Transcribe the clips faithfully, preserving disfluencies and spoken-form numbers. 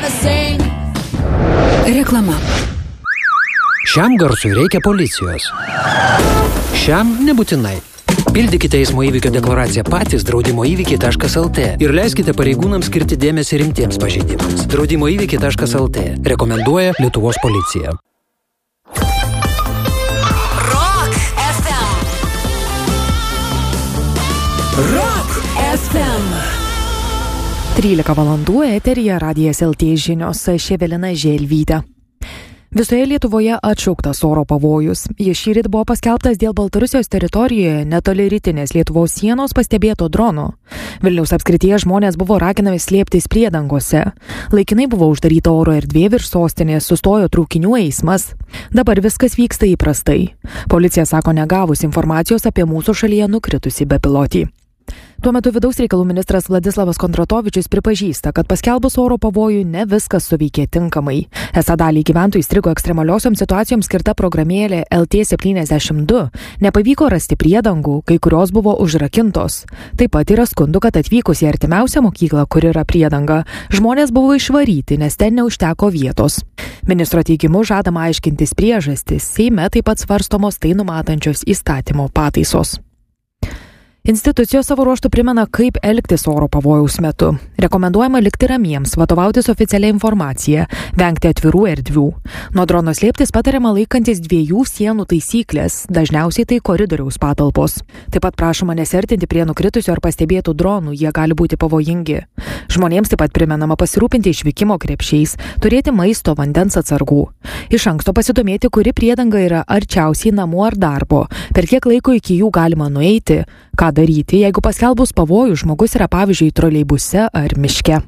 Reklama. Šiam garsui reikia policijos. Šiam nebūtinai. Pildykite eismo įvykio deklaraciją patys draudimo įvykiai taškas el te ir leiskite pareigūnams skirti dėmesį rimtiems pažeidimams. draudimo įvykiai taškas el te. Rekomenduoja Lietuvos policija. Rock ef em. Rock ef em. trylika valandų eteryje Radijas el te žinios, aš Evelina Želvytė. Visoje Lietuvoje atšauktas oro pavojus. Jis šįryt buvo paskelbtas dėl Baltarusijos teritorijoje netoli rytinės Lietuvos sienos pastebėto drono. Vilniaus apskrityje žmonės buvo raginami slėptis priedangose. Laikinai buvo uždaryta oro erdvė virš sostinės, sustojo traukinių eismas. Dabar viskas vyksta įprastai. Policija sako negavus informacijos apie mūsų šalyje nukritusį bepilotį. Tuo metu vidaus reikalų ministras Vladislavas Kondratovičius pripažįsta, kad paskelbus oro pavojų ne viskas suveikė tinkamai. Esą daliai gyventojų strigo ekstremaliosioms situacijoms skirta programėlė el te septyniasdešimt du. Nepavyko rasti priedangų, kai kurios buvo užrakintos. Taip pat yra skundų, kad atvykus į artimiausią mokyklą, kur yra priedanga, žmonės buvo išvaryti, nes ten neužteko vietos. Ministro teigimu žadama aiškintis priežastis. Seime taip pat svarstomos tai numatančios įstatymo pataisos. Institucijos savo ruožtų primena, kaip elgtis oro pavojaus metu. Rekomenduojama likti ramiems, vadovautis oficialia informacija, vengti atvirų erdvių. Nuo drono slėptis patariama laikantis dviejų sienų taisyklės, dažniausiai tai koridoriaus patalpos. Taip pat prašoma nesertinti prie nukritusio ar pastebėtų dronų, jie gali būti pavojingi. Žmonėms taip pat primenama pasirūpinti išvykimo krepšiais, turėti maisto, vandens atsargų. Iš anksto pasidomėti, kuri priedanga yra arčiausiai namų ar darbo, per kiek laiko iki jų galima nueiti, ką daryti, jeigu paskelbus pavojų žmogus yra pavyzdžiui troleibuse ar miške.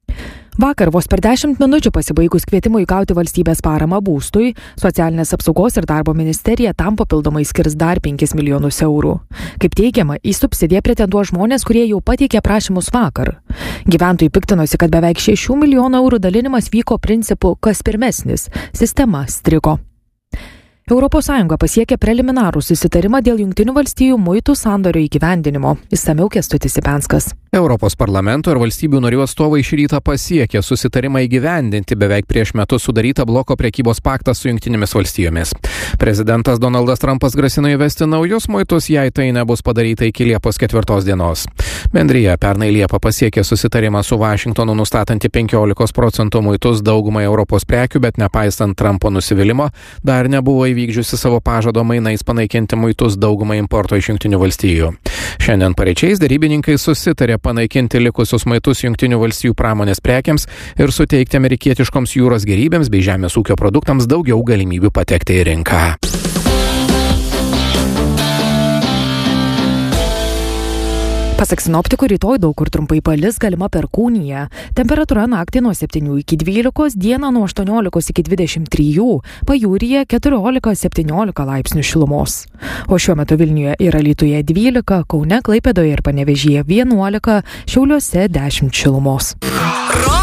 Vakar vos per dešimt minučių pasibaigus kvietimui gauti valstybės paramą būstui, Socialinės apsaugos ir darbo ministerija tam papildomai skirs dar penkis milijonus eurų. Kaip teigiama, į subsidiją pretenduos žmonės, kurie jau pateikė prašymus vakar. Gyventojai piktinosi, kad beveik šešių milijonų eurų dalinimas vyko principu kas pirmesnis, sistema strigo. Europos Sąjunga pasiekė preliminarų susitarimą dėl Jungtinių valstijų muitų sandorio įgyvendinimo. Išsamiau Kęstutis Sipenskas. Europos parlamento ir valstybių narių atstovai šį rytą pasiekė susitarimą įgyvendinti beveik prieš metus sudarytą bloko prekybos paktą su Jungtinėmis valstijomis. Prezidentas Donaldas Trumpas grasino įvesti naujus muitus, jei tai nebus padaryta iki Liepos ketvirtos dienos. Bendrija pernai Liepą pasiekė susitarimą su Vašingtonu nustatanti penkiolikos procentų muitus daugumai Europos prekių, bet nepaisant Trumpo nusivylimo, dar nebuvo įvykdžiusi savo pažado mainais panaikinti muitus daugumai importo iš Jungtinių valstijų. Šiandien pareičiais derybininkai susitarė panaikinti likusius muitus Jungtinių valstijų pramonės prekiams ir suteikti amerikietiškoms jūros gėrybėms bei žemės ūkio produktams daugiau galimybių patekti į rinką. Pasak sinoptikų, rytoj daug kur trumpai palis, galima perkūnija. Temperatūra naktį nuo septynių iki dvylikos, dieną nuo aštuoniolikos iki dvidešimt trijų, pajūryje keturiolika septyniolika laipsnių šilumos. O šiuo metu Vilniuje ir Alytuje dvylika, Kaune, Klaipėdoje ir Panevėžyje vienuolika, Šiauliuose dešimt šilumos.